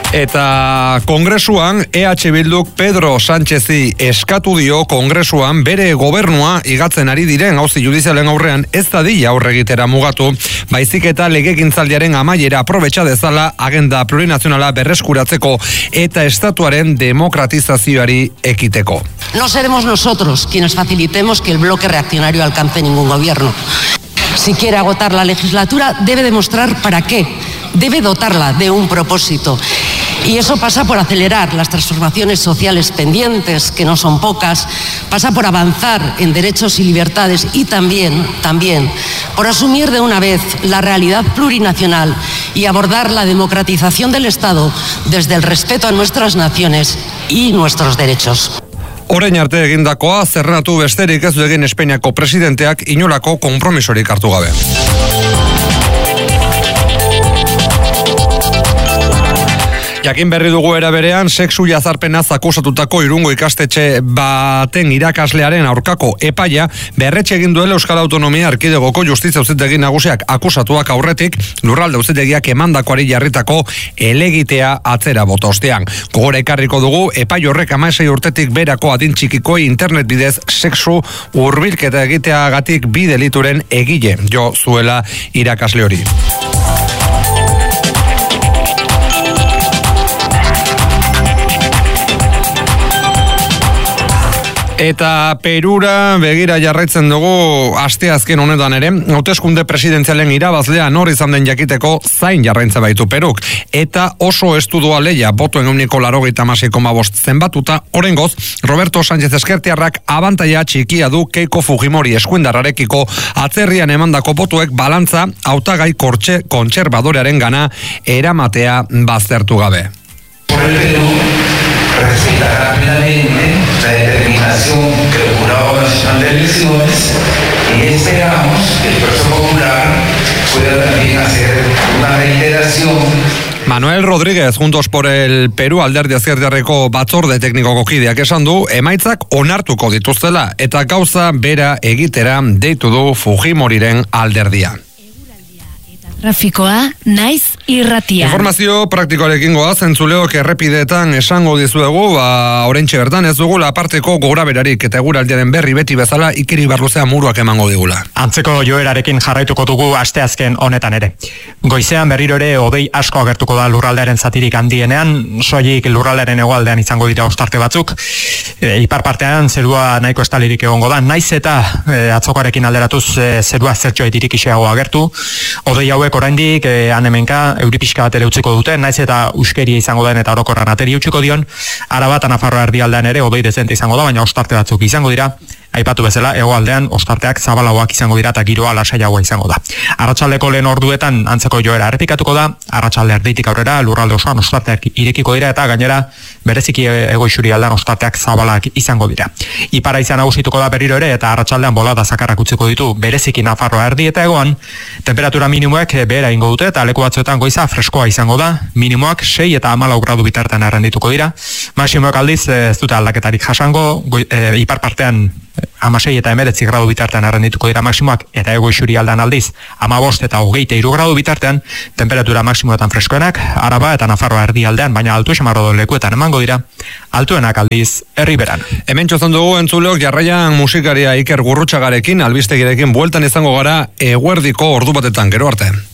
Eta Kongresuan EH Bilduk Pedro Sánchezi eskatu dio Kongresuan bere gobernua igatzen ari diren auzi judizialen aurrean ez dadila aurre egitera mugatu, baizik eta legegintzaldiaren amaiera aprobetxa dezala agenda plurinazionala berreskuratzeko eta estatuaren demokratizazioari ekiteko. No seremos nosotros quienes facilitemos que el bloque reaccionario alcance ningún gobierno. Si quiere agotar la legislatura, debe demostrar para qué. Debe dotarla de un propósito. Y eso pasa por acelerar las transformaciones sociales pendientes, que no son pocas, pasa por avanzar en derechos y libertades y también por asumir de una vez la realidad plurinacional y abordar la democratización del Estado desde el respeto a nuestras naciones y nuestros derechos. Orain arte egindakoa zerratu besterik ez du egin Espainiako presidenteak inolako konpromisorik hartu gabe. Jakin berri dugu era berean, sexu jazarpenaz akusatutako Irungo ikastetxe baten irakaslearen aurkako epaia berretxe egin duela Euskal Autonomia Erkidegoko Justizia Auzitegi Nagusiak akusatuak aurretik Lurralde Auzitegiak emandakoari jarritako helegitea atzera bota ostean. Gogora ekarriko dugu epai horrek 16 urtetik berako adin txikikoi internet bidez sexu hurbilketa egiteagatik bi delituren egile jo zuela irakasle hori. Eta Perura begira jarraitzen dugu asteazken honetan ere, hauteskunde presidenzialen irabazlea nor izan den jakiteko zain jarraintza baitu Peruk. Eta oso estudua leia, botoen 96,5 zenbatuta, oraingoz, Roberto Sánchez Ezkertiarrak abantaia txikia du Keiko Fujimori eskuindarrarekiko atzerrian emandako botuek balantza hautagai kontserbadorearen gana eramatea baztertu gabe. Respetará plenamente la determinación que el Jurado Nacional de Elecciones y esperamos que el proceso popular pueda también hacer una reiteración. Manuel Rodríguez, Juntos por el Perú alderdi ezkertiarreko batzorde teknikoko kideak esan du, emaitzak onartuko dituztela eta gauza bera egitera deitu du Fujimoriren alderdia. Trafikoa, naiz irratia. Informazio praktikoarekin goaz, entzuleok errepideetan esango dizuegu, oraintxe bertan ez dugula aparteko gogoraberarik eta eguraldiaren berri beti bezala Ikeri Barluzea muruak emango digula. Antzeko joerarekin jarraituko dugu asteazken honetan ere. Goizean berriro ere hodei asko agertuko da lurraldearen zatirik handienean, soilik lurraldearen hegoaldean izango dira ostarte batzuk. Ipar partean zerua nahiko estalirik egongo da, naiz eta atzokoarekin alderatuz zerua zertxoet irikixeago agertu. Hodei hauek oraindik hemenka euri pixka bat ere utziko dute, naiz eta uskeria izango den eta orokorran ateri utziko dion. Araba eta Nafarroa erdialdean ere hodei dezente izango da, baina ostarte batzuk izango dira. Aipatu bezala, hegoaldean ostarteak zabalagoak izango dira eta giroa lasaiagoa izango da. Arratsaldeko lehen orduetan antzeko joera errepikatuko da, arratsalde erditik aurrera lurralde osoan ostarteak irekiko dira eta gainera bereziki hego-isurialdean ostarteak zabalak izango dira. Ipara izan nagusituko da berriro ere eta arratsaldean bolada zakarrak utziko ditu bereziki Nafarroa erdi eta hegoan, temperatura minimoek behera ingo dute eta leku batzuetan goiza freskoa izango da, minimoak 6 eta 14 gradu bitartean errendituko dira, maximoak aldiz ez dute aldaketarik jasango, ipar partean 16 eta 19 gradu bitartean errendituko dira maximoak eta hego-isurialdean aldiz 15 eta 23 gradu bitartean, temperatura maximoetan freskoenak, Araba eta Nafarroa erdialdean, baina altu esamarro lekuetan emango dira, altuenak aldiz herriberan. Hemen txozan dugu entzuleok jarraian musikaria Iker Gurrutxagarekin, albistegirekin bueltan izango gara eguerdiko ordu batetan, gero arte.